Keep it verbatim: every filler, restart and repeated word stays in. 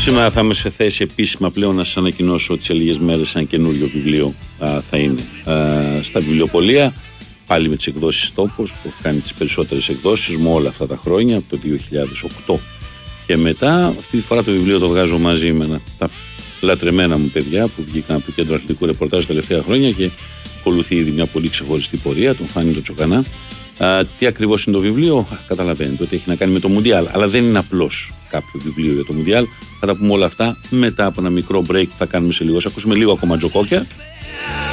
Σήμερα θα είμαι σε θέση επίσημα πλέον να σας ανακοινώσω ότι σε λίγες μέρες ένα καινούριο βιβλίο α, θα είναι α, στα βιβλιοπωλεία. Πάλι με τις εκδόσεις Τόπος που έχω κάνει τις περισσότερες εκδόσεις μου όλα αυτά τα χρόνια, από το δύο χιλιάδες οκτώ και μετά. Αυτή τη φορά το βιβλίο το βγάζω μαζί με ένα, τα λατρεμένα μου παιδιά που βγήκαν από το Κέντρο Αθλητικού Ρεπορτάζ τα τελευταία χρόνια και ακολουθεί ήδη μια πολύ ξεχωριστή πορεία, τον Φάνη τον Τσοκανά. Α, τι ακριβώς είναι το βιβλίο, α, καταλαβαίνετε ότι έχει να κάνει με το Μουντιάλ, αλλά δεν είναι απλώς κάποιο βιβλίο για το Μουντιάλ. Θα τα πούμε όλα αυτά μετά από ένα μικρό break που θα κάνουμε σε λίγο. Θα ακούσουμε λίγο ακόμα Τζοκόκια.